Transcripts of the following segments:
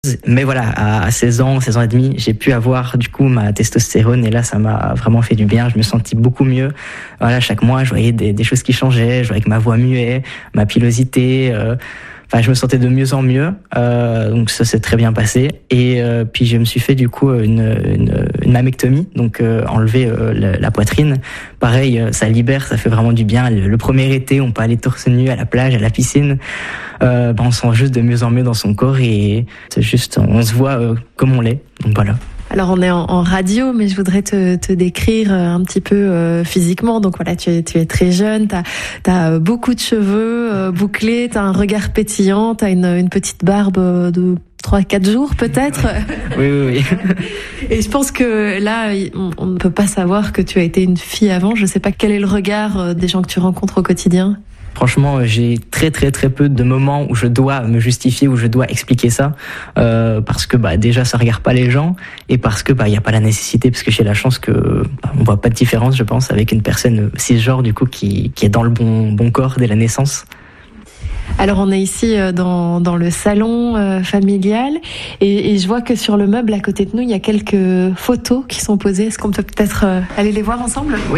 Mais voilà, à 16 ans et demi, j'ai pu avoir du coup ma testostérone et là ça m'a vraiment fait du bien, je me sentis beaucoup mieux. Voilà, chaque mois je voyais des choses qui changeaient, je voyais que ma voix muait, ma pilosité, je me sentais de mieux en mieux, donc ça s'est très bien passé. Et puis je me suis fait du coup une mammectomie, donc enlever la poitrine. Pareil, ça libère, ça fait vraiment du bien. Le premier été, on peut aller torse nu à la plage, à la piscine. On se sent juste de mieux en mieux dans son corps et c'est juste, on se voit comme on l'est. Donc voilà. Alors on est en radio, mais je voudrais te décrire un petit peu physiquement. Donc voilà, tu es très jeune, t'as beaucoup de cheveux bouclés, t'as un regard pétillant, t'as une petite barbe de 3-4 jours peut-être. Oui. Et je pense que là, on ne peut pas savoir que tu as été une fille avant. Je sais pas quel est le regard des gens que tu rencontres au quotidien. Franchement, j'ai très peu de moments où je dois me justifier, où je dois expliquer ça, parce que déjà ça regarde pas les gens et parce que y a pas la nécessité, parce que j'ai la chance que on voit pas de différence, je pense, avec une personne cisgenre du coup qui est dans le bon corps dès la naissance. Alors on est ici dans le salon familial et je vois que sur le meuble à côté de nous il y a quelques photos qui sont posées. Est-ce qu'on peut peut-être aller les voir ensemble ? Oui.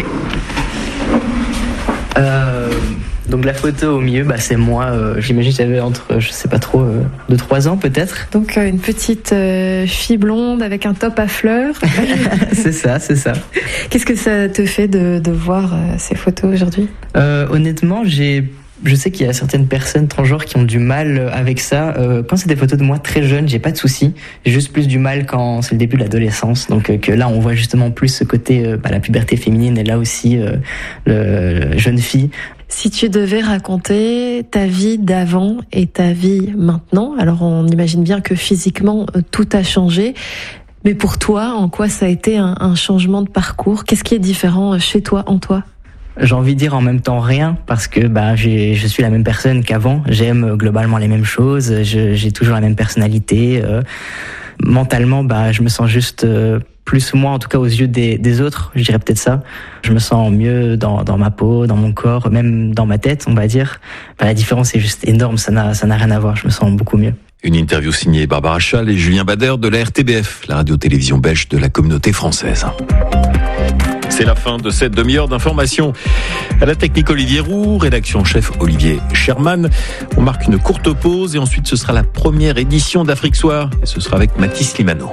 Donc la photo au milieu, c'est moi, j'imagine que j'avais entre, 2-3 ans peut-être. Donc une petite fille blonde avec un top à fleurs. C'est ça. Qu'est-ce que ça te fait de voir ces photos aujourd'hui ? Honnêtement, je sais qu'il y a certaines personnes transgenres qui ont du mal avec ça. Quand c'est des photos de moi très jeune, j'ai pas de souci. J'ai juste plus du mal quand c'est le début de l'adolescence. Donc que là, on voit justement plus ce côté, la puberté féminine et là aussi le jeune fille. Si tu devais raconter ta vie d'avant et ta vie maintenant, alors on imagine bien que physiquement tout a changé. Mais pour toi, en quoi ça a été un changement de parcours ? Qu'est-ce qui est différent chez toi, en toi ? J'ai envie de dire en même temps rien, parce que je suis la même personne qu'avant. J'aime globalement les mêmes choses, j'ai toujours la même personnalité. Mentalement, je me sens juste plus moi, en tout cas aux yeux des autres, je dirais peut-être ça. Je me sens mieux dans ma peau, dans mon corps, même dans ma tête, on va dire. La différence est juste énorme, ça n'a rien à voir, je me sens beaucoup mieux. Une interview signée Barbara Schall et Julien Bader de la RTBF, la radio-télévision belge de la communauté française. C'est la fin de cette demi-heure d'information. À la technique Olivier Roux, rédaction chef Olivier Sherman. On marque une courte pause et ensuite ce sera la première édition d'Afrique Soir. Et ce sera avec Mathis Limano.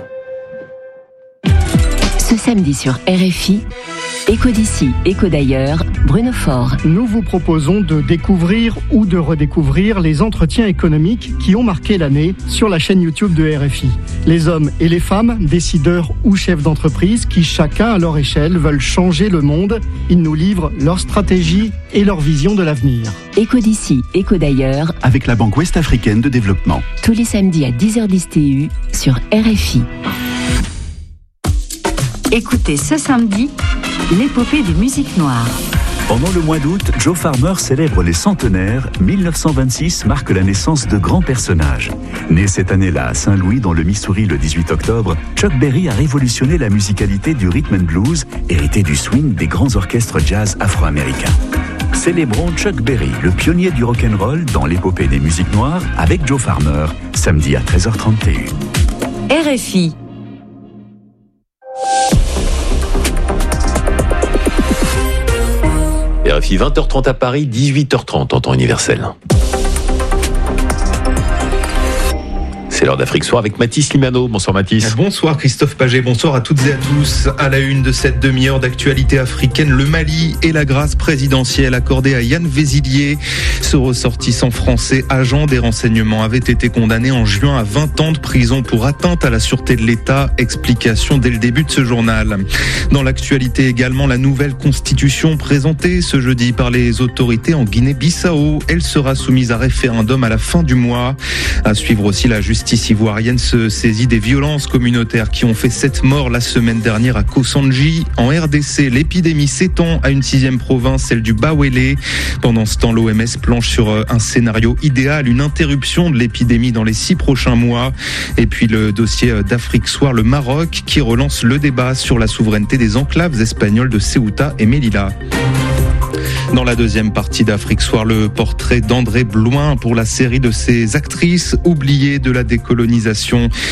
Ce samedi sur RFI, Écho d'ici, écho d'ailleurs, Bruno Faure. Nous vous proposons de découvrir ou de redécouvrir les entretiens économiques qui ont marqué l'année sur la chaîne YouTube de RFI. Les hommes et les femmes, décideurs ou chefs d'entreprise qui chacun à leur échelle veulent changer le monde. Ils nous livrent leur stratégie et leur vision de l'avenir. Écho d'ici, écho d'ailleurs, avec la Banque Ouest-Africaine de Développement. Tous les samedis à 10h10 TU sur RFI. Écoutez ce samedi l'épopée des musiques noires. Pendant le mois d'août, Joe Farmer célèbre les centenaires. 1926 marque la naissance de grands personnages. Né cette année-là à Saint-Louis, dans le Missouri, le 18 octobre, Chuck Berry a révolutionné la musicalité du rhythm and blues, hérité du swing des grands orchestres jazz afro-américains. Célébrons Chuck Berry, le pionnier du rock'n'roll, dans l'épopée des musiques noires, avec Joe Farmer, samedi à 13h30 TU. RFI. RFI 20h30 à Paris, 18h30 en temps universel. C'est l'heure d'Afrique Soir avec Mathis Limano. Bonsoir Mathis. Bonsoir Christophe Paget, bonsoir à toutes et à tous. À la une de cette demi-heure d'actualité africaine, le Mali et la grâce présidentielle accordée à Yann Vézilier. Ce ressortissant français, agent des renseignements, avait été condamné en juin à 20 ans de prison pour atteinte à la sûreté de l'État. Explication dès le début de ce journal. Dans l'actualité également, la nouvelle constitution présentée ce jeudi par les autorités en Guinée-Bissau. Elle sera soumise à référendum à la fin du mois. À suivre aussi, la justice ivoirienne se saisit des violences communautaires qui ont fait 7 morts la semaine dernière à Kosandji. En RDC, l'épidémie s'étend à une 6e province, celle du Bawele. Pendant ce temps, l'OMS planche sur un scénario idéal, une interruption de l'épidémie dans les 6 prochains mois. Et puis le dossier d'Afrique Soir, le Maroc, qui relance le débat sur la souveraineté des enclaves espagnoles de Ceuta et Melilla. Dans la deuxième partie d'Afrique Soir, le portrait d'André Blouin pour la série de ces actrices oubliées de la décolonisation.